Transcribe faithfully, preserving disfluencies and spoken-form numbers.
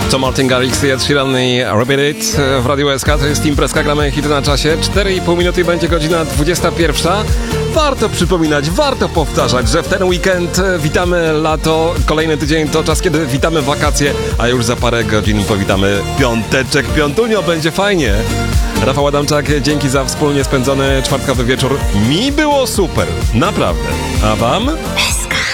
To Martin Garrix, Ed Sheeran i Repeat It w Radiu S K. To jest Imprezka, gramy hity na czasie. cztery i pół minuty będzie godzina dwudziesta pierwsza. Warto przypominać, warto powtarzać, że w ten weekend witamy lato. Kolejny tydzień to czas, kiedy witamy wakacje, a już za parę godzin powitamy piąteczek, piątunio, będzie fajnie. Rafał Adamczak, dzięki za wspólnie spędzony czwartkowy wieczór. Mi było super, naprawdę. A wam?